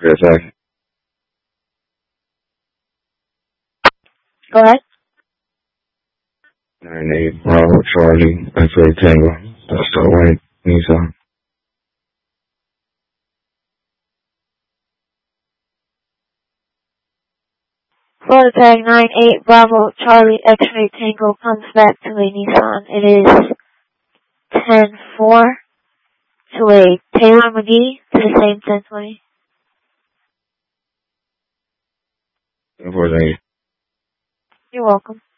Yes, Go ahead. 98 Bravo Charlie X-Ray Tango. That's the white Nissan. Florida tag 98 Bravo Charlie X-Ray Tango comes back to a Nissan. It is 10-4 to a Taylor McGee to the same 1020. Unfortunately. You're welcome.